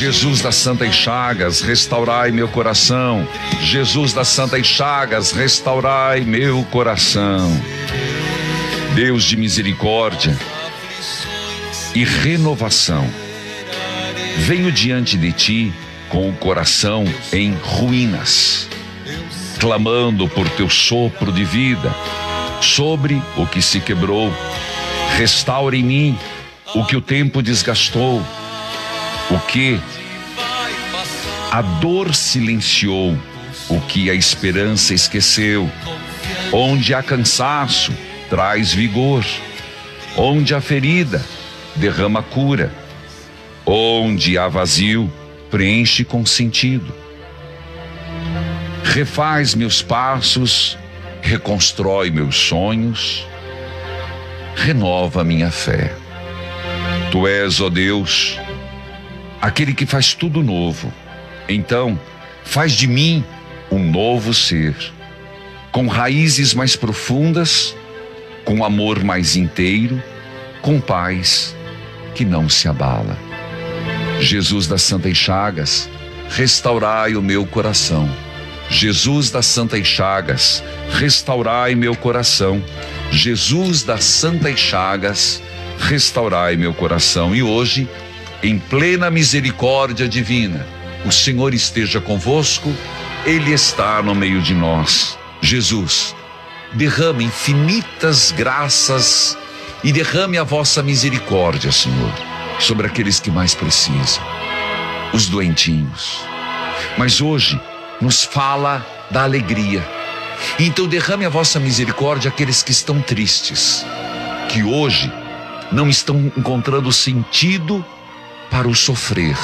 Jesus das Santas Chagas, restaurai meu coração. Jesus das Santas Chagas, restaurai meu coração. Deus de misericórdia e renovação, venho diante de ti com o coração em ruínas, clamando por teu sopro de vida sobre o que se quebrou. Restaura em mim o que o tempo desgastou, o que a dor silenciou, o que a esperança esqueceu. Onde há cansaço, traz vigor. Onde há ferida, derrama cura. Onde há vazio, preenche com sentido. Refaz meus passos, reconstrói meus sonhos, renova minha fé. Tu és, ó Deus, aquele que faz tudo novo. Então, faz de mim um novo ser, com raízes mais profundas, com amor mais inteiro, com paz que não se abala. Jesus das Santas Chagas, restaurai o meu coração. Jesus das Santas Chagas, restaurai meu coração. Jesus das Santas Chagas, restaurai meu coração. E hoje, em plena misericórdia divina, o Senhor esteja convosco, Ele está no meio de nós. Jesus, derrame infinitas graças e derrame a vossa misericórdia, Senhor, sobre aqueles que mais precisam, os doentinhos. Mas hoje nos fala da alegria. Então derrame a vossa misericórdia àqueles que estão tristes, que hoje não estão encontrando sentido para o sofrer.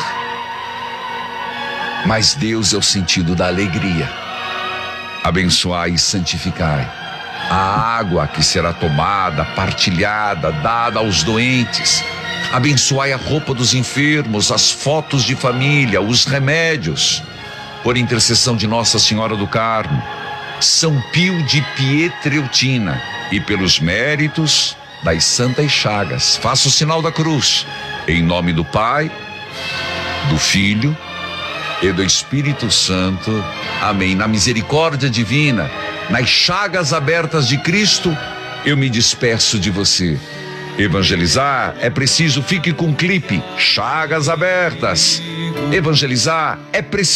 Mas Deus é o sentido da alegria. Abençoai e santificai a água que será tomada, partilhada, dada aos doentes. Abençoai a roupa dos enfermos, as fotos de família, os remédios. Por intercessão de Nossa Senhora do Carmo, São Pio de Pietreutina e pelos méritos das Santas Chagas, faça o sinal da cruz, em nome do Pai, do Filho e do Espírito Santo. Amém. Na misericórdia divina, nas chagas abertas de Cristo, eu me despeço de você. Evangelizar é preciso, fique com o clipe Chagas Abertas. Evangelizar é preciso.